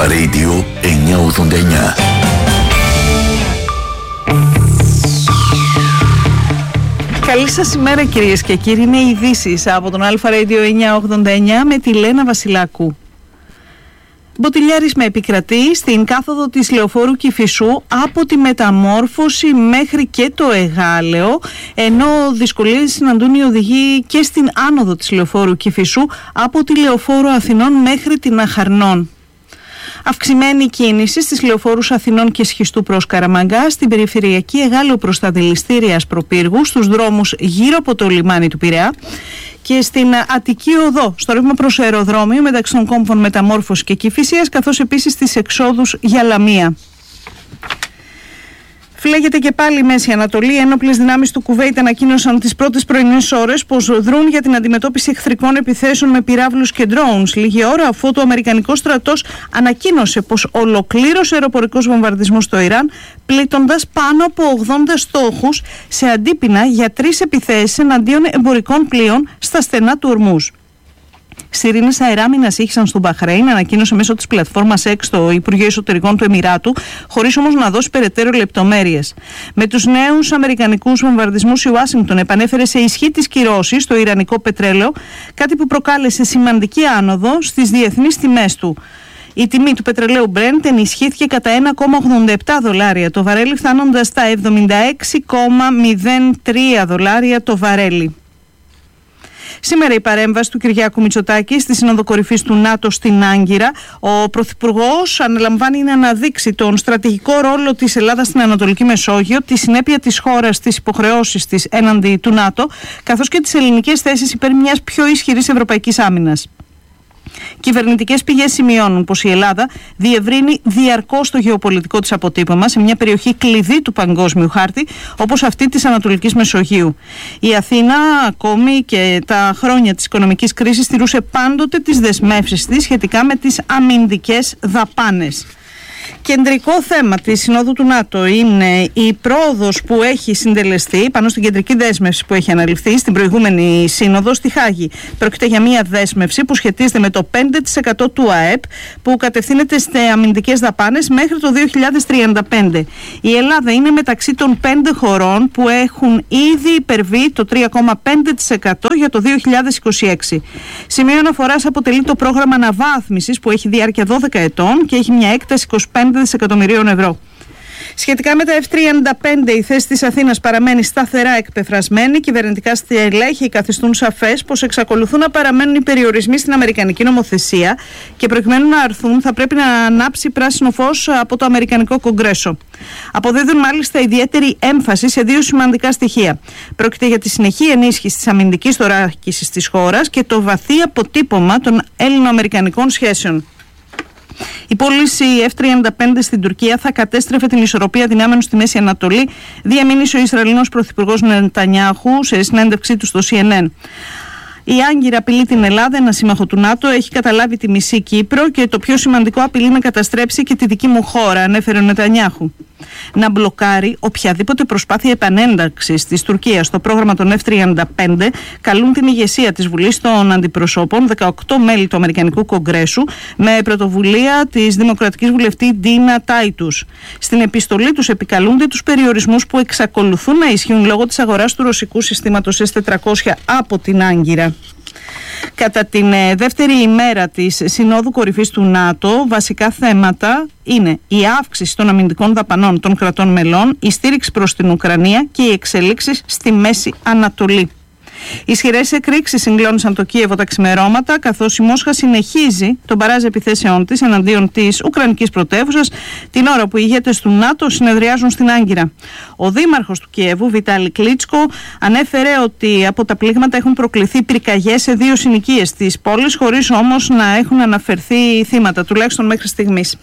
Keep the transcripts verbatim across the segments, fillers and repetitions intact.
Αλφα Radio εννιακόσια ογδόντα εννιά. Καλή σας ημέρα κυρίες και κύριοι, είναι οι ειδήσεις από τον Αλφα Radio εννιακόσια ογδόντα εννιά με τη Λένα Βασιλάκου. Μποτιλιάρισμα επικρατεί στην κάθοδο της Λεωφόρου Κηφισού από τη Μεταμόρφωση μέχρι και το Εγάλεο, ενώ δυσκολίες συναντούν οι οδηγοί και στην άνοδο της Λεωφόρου Κηφισού από τη Λεωφόρο Αθηνών μέχρι την Αχαρνών. Αυξημένη κίνηση στις λεωφόρους Αθηνών και Σχιστού προς Καραμαγκά, στην περιφερειακή Εγάλεο προς τα δηληστήρια Ασπροπύργου, στους δρόμους γύρω από το λιμάνι του Πειραιά και στην Αττική Οδό, στο ρεύμα προς αεροδρόμιο μεταξύ των κόμβων Μεταμόρφωσης και Κηφισίας, καθώς επίσης στις εξόδους για Λαμία. Φλέγεται και πάλι η Μέση Ανατολή. Οι ένοπλες δυνάμεις του Κουβέιτ ανακοίνωσαν τις πρώτες πρωινές ώρες πως δρούν για την αντιμετώπιση εχθρικών επιθέσεων με πυράβλους και drones. Λίγη ώρα αφού το Αμερικανικό στρατός ανακοίνωσε πως ολοκλήρωσε αεροπορικός βομβαρδισμός στο Ιράν, πλήττοντας πάνω από ογδόντα στόχους σε αντίπεινα για τρεις επιθέσεις εναντίον εμπορικών πλοίων στα στενά του Ορμούζ. Σιρήνες αεράμινας ήχησαν στον Μπαχρέιν, ανακοίνωσε μέσω της πλατφόρμας X το Υπουργείο Εσωτερικών του Εμιράτου, χωρίς όμως να δώσει περαιτέρω λεπτομέρειες. Με τους νέους αμερικανικούς βομβαρδισμούς, η Ουάσιγκτον επανέφερε σε ισχύ τις κυρώσεις στο ιρανικό πετρέλαιο, κάτι που προκάλεσε σημαντική άνοδο στις διεθνείς τιμές του. Η τιμή του πετρελαίου Brent ενισχύθηκε κατά ένα κόμμα ογδόντα επτά δολάρια το βαρέλι, φτάνοντας στα εβδομήντα έξι κόμμα μηδέν τρία δολάρια το βαρέλι. Σήμερα η παρέμβαση του Κυριάκου Μητσοτάκη στη Σύνοδο Κορυφής του ΝΑΤΟ στην Άγκυρα. Ο Πρωθυπουργός αναλαμβάνει να αναδείξει τον στρατηγικό ρόλο της Ελλάδας στην Ανατολική Μεσόγειο, τη συνέπεια της χώρας στις υποχρεώσεις της έναντι του ΝΑΤΟ, καθώς και τις ελληνικές θέσεις υπέρ μιας πιο ισχυρής ευρωπαϊκής άμυνας. Κυβερνητικές πηγές σημειώνουν πως η Ελλάδα διευρύνει διαρκώς το γεωπολιτικό της αποτύπωμα σε μια περιοχή κλειδί του παγκόσμιου χάρτη, όπως αυτή της Ανατολικής Μεσογείου. Η Αθήνα, ακόμη και τα χρόνια της οικονομικής κρίσης, τηρούσε πάντοτε τις δεσμεύσεις της σχετικά με τις αμυντικές δαπάνες. Κεντρικό θέμα της Συνόδου του ΝΑΤΟ είναι η πρόοδος που έχει συντελεστεί πάνω στην κεντρική δέσμευση που έχει αναλυφθεί στην προηγούμενη Σύνοδο στη Χάγη. Πρόκειται για μια δέσμευση που σχετίζεται με το πέντε τοις εκατό του ΑΕΠ που κατευθύνεται σε αμυντικές δαπάνες μέχρι το δύο χιλιάδες τριάντα πέντε. Η Ελλάδα είναι μεταξύ των πέντε χωρών που έχουν ήδη υπερβεί το τρία κόμμα πέντε τοις εκατό για το δύο χιλιάδες είκοσι έξι. Σημείο αναφοράς αποτελεί το πρόγραμμα αναβάθμισης που έχει διάρκεια δώδεκα ετών και έχει μια έκταση είκοσι πέντε δισεκατομμυρίων ευρώ. Σχετικά με τα εφ τριάντα πέντε, η θέση της Αθήνας παραμένει σταθερά εκπεφρασμένη. Κυβερνητικά στελέχη καθιστούν σαφές πως εξακολουθούν να παραμένουν οι περιορισμοί στην αμερικανική νομοθεσία και προκειμένου να αρθούν θα πρέπει να ανάψει πράσινο φως από το Αμερικανικό Κογκρέσο. Αποδίδουν μάλιστα ιδιαίτερη έμφαση σε δύο σημαντικά στοιχεία. Πρόκειται για τη συνεχή ενίσχυση της αμυντικής θωράκισης της χώρας και το βαθύ αποτύπωμα των ελληνοαμερικανικών σχέσεων. Η πώληση εφ τριάντα πέντε στην Τουρκία θα κατέστρεφε την ισορροπία δυνάμεων στη Μέση Ανατολή, διαμήνυσε ο Ισραηλινός Πρωθυπουργός Νετανιάχου σε συνέντευξή του στο σι εν εν. Η Άγκυρα απειλεί την Ελλάδα, ένα σύμμαχο του ΝΑΤΟ, έχει καταλάβει τη μισή Κύπρο και το πιο σημαντικό, απειλεί να καταστρέψει και τη δική μου χώρα, ανέφερε ο Νετανιάχου. Να μπλοκάρει οποιαδήποτε προσπάθεια επανένταξης της Τουρκίας στο πρόγραμμα των εφ τριάντα πέντε, καλούν την ηγεσία της Βουλής των Αντιπροσώπων, δεκαοκτώ μέλη του Αμερικανικού Κογκρέσου, με πρωτοβουλία της Δημοκρατικής Βουλευτή Ντίνα Τάιτους. Στην επιστολή τους επικαλούνται τους περιορισμούς που εξακολουθούν να ισχύουν λόγω της αγοράς του ρωσικού συστήματος ες τετρακόσια από την Άγκυρα. Κατά την ε, δεύτερη ημέρα της Συνόδου Κορυφής του ΝΑΤΟ, βασικά θέματα είναι η αύξηση των αμυντικών δαπανών των κρατών μελών, η στήριξη προς την Ουκρανία και οι εξελίξεις στη Μέση Ανατολή. Ισχυρές εκρήξεις συγκλώνησαν το Κίεβο τα ξημερώματα, καθώς η Μόσχα συνεχίζει τον μπαράζ επιθέσεών της εναντίον της Ουκρανικής πρωτεύουσας, την ώρα που οι ηγέτες του ΝΑΤΟ συνεδριάζουν στην Άγκυρα. Ο δήμαρχος του Κιέβου, Βιτάλη Κλίτσκο, ανέφερε ότι από τα πλήγματα έχουν προκληθεί πυρκαγιές σε δύο συνοικίες της πόλης, χωρίς όμως να έχουν αναφερθεί θύματα, τουλάχιστον μέχρι στιγμής.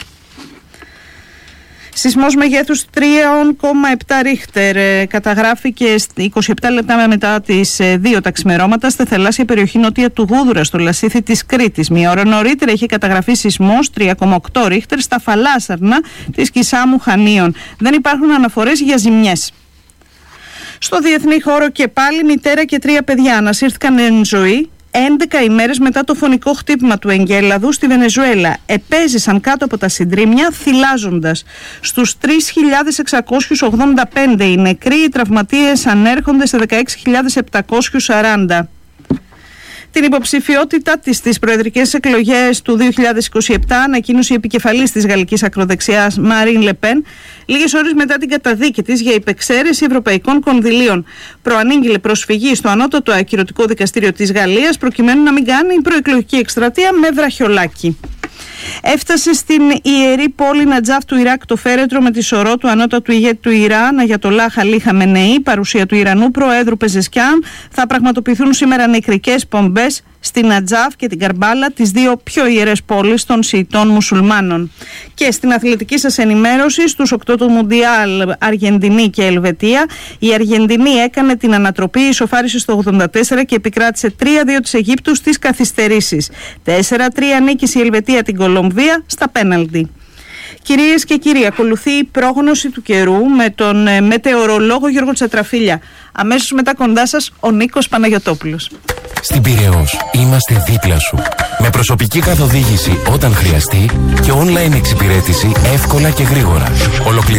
Σεισμός μεγέθους τρία κόμμα επτά ρίχτερ καταγράφηκε είκοσι επτά λεπτά μετά τις δύο τα ξημερώματα στη θαλάσσια περιοχή νότια του Γούδουρα, στο Λασίθι της Κρήτης. Μία ώρα νωρίτερα είχε καταγραφεί σεισμός τρία κόμμα οκτώ ρίχτερ στα Φαλάσσαρνα της Κισάμου Χανίων. Δεν υπάρχουν αναφορές για ζημιές. Στο διεθνή χώρο και πάλι, μητέρα και τρία παιδιά ανασύρθηκαν εν ζωή έντεκα ημέρες μετά το φωνικό χτύπημα του εγκέλαδου στη Βενεζουέλα. Επέζησαν κάτω από τα συντρίμμια θυλάζοντας. Στους τρεις χιλιάδες εξακόσιους ογδόντα πέντε οι νεκροί, οι τραυματίες ανέρχονται σε δεκαέξι χιλιάδες επτακόσιους σαράντα. Την υποψηφιότητά της στις προεδρικές εκλογές του δύο χιλιάδες είκοσι επτά ανακοίνωσε η επικεφαλής της γαλλικής ακροδεξιάς Μαρίν Λε Πεν λίγες ώρες μετά την καταδίκη της για υπεξαίρεση ευρωπαϊκών κονδυλίων. Προανήγγειλε προσφυγή στο ανώτατο ακυρωτικό δικαστήριο της Γαλλίας προκειμένου να μην κάνει η προεκλογική εκστρατεία με βραχιολάκι. Έφτασε στην ιερή πόλη Νατζάφ του Ιράκ το φέρετρο με τη σωρό του ανώτατου ηγέτη του Ιράν, Αγιατολάχ Αλί Χαμενεή, παρουσία του Ιρανού Προέδρου Πεζεσκιάν. Θα πραγματοποιηθούν σήμερα νεκρικές πομπές στη Νατζάφ και την Καρμπάλα, τις δύο πιο ιερές πόλεις των Σιητών Μουσουλμάνων. Και στην αθλητική σας ενημέρωση, στους οκτώ του Μουντιάλ Αργεντινή και Ελβετία, η Αργεντινή έκανε την ανατροπή, ισοφάρισε στο ογδόντα τέσσερα και επικράτησε τρία δύο της Αιγύπτου στις καθυστερήσεις. τέσσερα τρία νίκησε η Ελβετία την Κολομβία στα πέναλτι. Κυρίες και κύριοι, ακολουθεί η πρόγνωση του καιρού με τον ε, μετεωρολόγο Γιώργο Τσατραφίλια. Αμέσως μετά κοντά σας ο Νίκος Παναγιωτόπουλος. Στην Πειραιώς είμαστε δίπλα σου. Με προσωπική καθοδήγηση όταν χρειαστεί και online εξυπηρέτηση εύκολα και γρήγορα. Ολοκληρωμένη